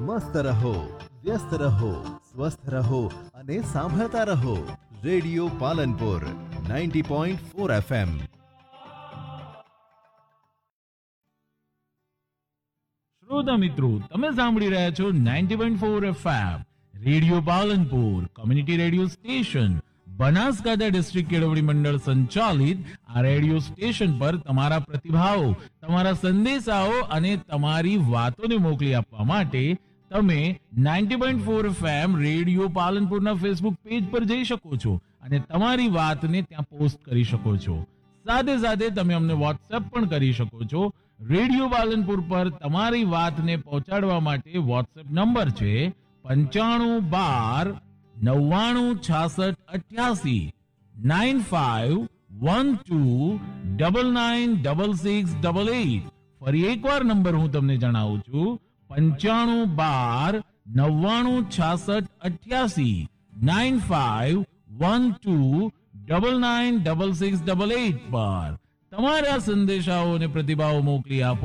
મસ્ત રહો, વ્યસ્ત રહો, સ્વસ્થ રહો અને સાંભળતા રહો રેડિયો પાલનપુર 90.4 FM. શ્રોતા મિત્રો, તમે સાંભળી રહ્યા છો 90.4 FM radio Palanpur community radio station, Banaskantha district કેળવણી મંડળ સંચાલિત આ રેડિયો સ્ટેશન પર તમારા પ્રતિભાવો, તમારા સંદેશાઓ અને તમારી વાતોને મોકલી આપવા માટે તમે 90.4 FM રેડિયો પાલનપુરના ફેસબુક પેજ પર જઈ શકો છો અને તમારી વાતને ત્યાં પોસ્ટ કરી શકો છો. સાથે સાથે તમે અમને વોટ્સએપ પણ કરી શકો છો. રેડિયો પાલનપુર પર તમારી વાતને પહોંચાડવા માટે વોટ્સએપ નંબર છે 9512996688 9512996688. ફરી એકવાર નંબર હું તમને જણાવું છું 9512996688 9512996688 પર તમારા સંદેશાઓ અને પ્રતિભાવો મોકલી આપો.